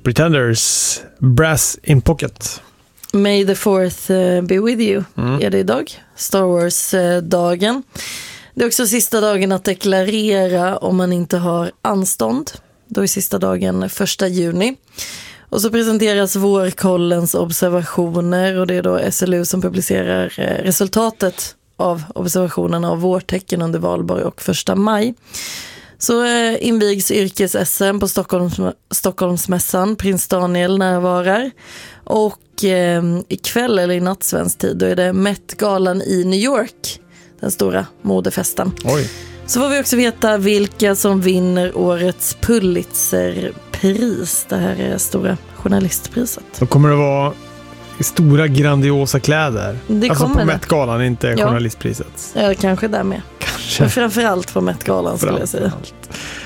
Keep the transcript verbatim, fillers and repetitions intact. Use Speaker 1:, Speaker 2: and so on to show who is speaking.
Speaker 1: Pretenders, Brass in Pocket.
Speaker 2: May the fourth uh, be with you
Speaker 1: Mm.
Speaker 2: är det idag. Star Wars-dagen. Uh, det är också sista dagen att deklarera om man inte har anstånd. Då är sista dagen första juni. Och så presenteras vårkollens observationer och det är då S L U som publicerar uh, resultatet av observationerna av vårtecken under valborg och första maj. Så eh, invigs yrkes-S M på Stockholms, Stockholmsmässan. Prins Daniel närvarar. Och eh, ikväll eller i natt svensk tid då är det Met-galan i New York. Den stora modefesten.
Speaker 1: Oj.
Speaker 2: Så får vi också veta vilka som vinner årets Pulitzerpris. Det här är stora journalistpriset.
Speaker 1: Då kommer det vara stora grandiosa kläder.
Speaker 2: Det
Speaker 1: alltså
Speaker 2: kommer
Speaker 1: på
Speaker 2: det.
Speaker 1: Met-galan, inte
Speaker 2: Ja.
Speaker 1: journalistpriset.
Speaker 2: Ja, kanske där med.
Speaker 1: Kanske.
Speaker 2: Men framförallt på Met-galan skulle jag säga.
Speaker 1: Framförallt.